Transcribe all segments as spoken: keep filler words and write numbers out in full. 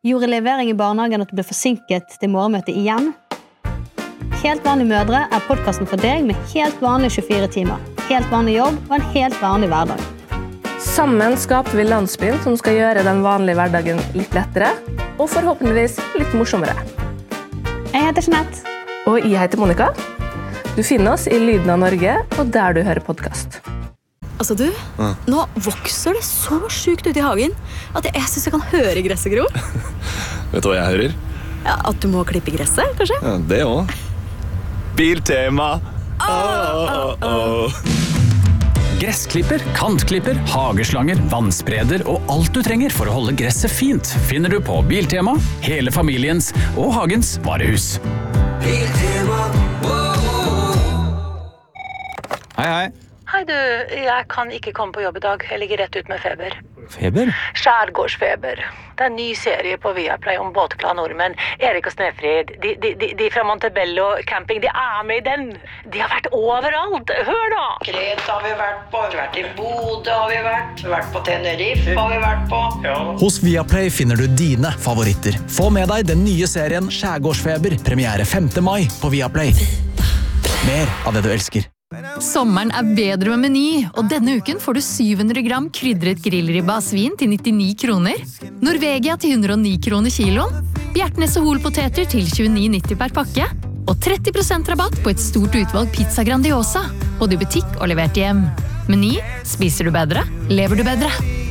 Gjorde levering i barnehagen at du ble forsinket til morgenmøte igjen? Helt vanlige mødre er podcasten for deg med helt vanlige tjuefire timer, helt vanlig jobb og en helt vanlig hverdag. Sammen skaper vi landsbyen som skal gjøre den vanlige hverdagen litt lettere, og forhåpentligvis litt morsommere. Jeg heter Jeanette. Og jeg heter Monica. Du finner oss i Lyden av Norge, og der du hører podcast. Altså du, ja. Nå vokser det så sjukt ut i hagen at jeg synes jeg kan høre gresset gro. Vet du hva jeg hører? Ja, at du må klippe gresset, kanskje? Ja, det også. Biltema! Oh, oh, oh. Gressklipper, kantklipper, hageslanger, vannspreder og alt du trenger for å holde gresset fint finner du på Biltema, hele familiens og hagens varehus. Biltema, oh, oh. Hei, hei. Hei du, jeg kan ikke komme på jobb i dag. Jeg ligger rett ut med feber. Feber? Skjærgårdsfeber. Det er en ny serie på Viaplay om båtglade nordmenn. Erik og Snefrid, de, de, de, de fra Montebello camping, de er med i den. De har vært overalt. Hør da! Kreta har vi vært på, vi har vært i Bodø har vi vært, vi har vært på Tenerife har vi vært på. Ja. Hos Viaplay finner du dine favoritter. Få med deg den nye serien Skjærgårdsfeber, premiere femte mai på Viaplay. Mer av det du elsker. Sommeren er bedre med Meny, og denne uken får du syv hundre gram krydret grillribba av svin til nittini kroner, Norvegia til hundre og ni kroner kiloen, Bjertnese Holpoteter til tjueni nitti per pakke, og tretti prosent rabatt på et stort utvalg pizza Grandiosa, både i butikk og levert hjem. Meny, spiser du bedre, lever du bedre.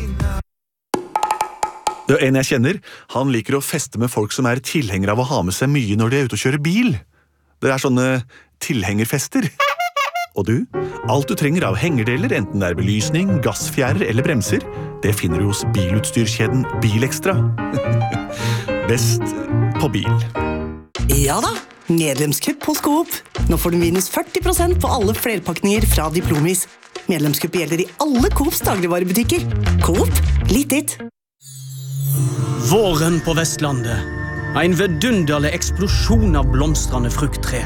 Det er en jeg kjenner. Han liker å feste med folk som er tilhengere av å ha med seg mye når de er ute og kjører bil. Det er sånne tilhengerfester. Og du, alt du trenger av hengerdeler, enten det er belysning, gassfjærer eller bremser, det finner du hos bilutstyrskjeden Bilekstra. Best på bil. Ja da, medlemskupp hos Coop. Nå får du minus førti prosent på alle flerpakninger fra Diplomis. Medlemskupp gjelder i alle Coops dagligvarebutikker. Coop, litt ditt. Våren på Vestlandet. En vidunderlig eksplosjon av blomstrende frukttre.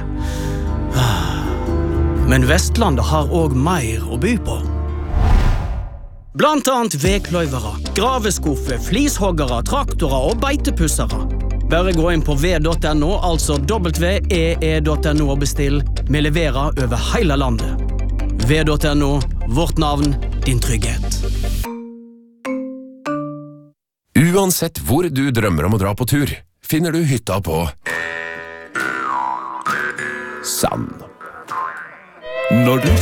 Men Vestlandet har også mer å by på. Blant annet vekløyvere, graveskuffe, flishoggere, traktorer og beitepussere. Bare gå inn på v punktum no, altså w e e punktum no og bestill. Vi leverer over hele landet. v punktum no, vårt navn, din trygghet. Uansett hvor du drømmer om å dra på tur, finner du hytta på Sand. Når du